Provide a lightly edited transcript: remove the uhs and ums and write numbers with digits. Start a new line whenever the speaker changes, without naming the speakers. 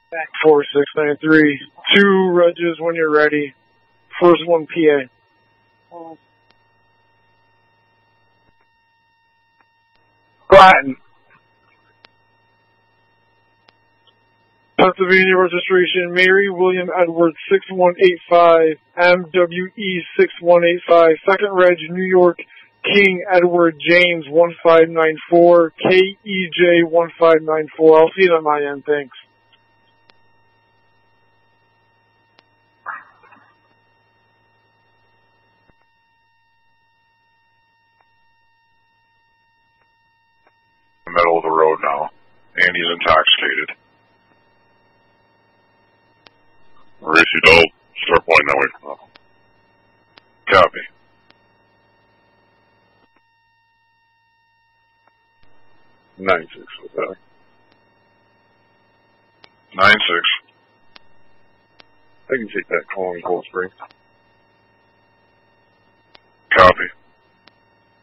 4693. 2 Regis when you're ready. First one PA. Glatton. Pennsylvania registration, Mary William Edwards 6185, MWE 6185, second reg, New York, King Edward James 1594, KEJ 1594. I'll see it on my end, thanks.
Middle of the road now, and he's intoxicated. Mauricio Dope, start pointing that way. Copy. Nine six, what's that? 9-6. I can take that call in Cold Spring. Copy.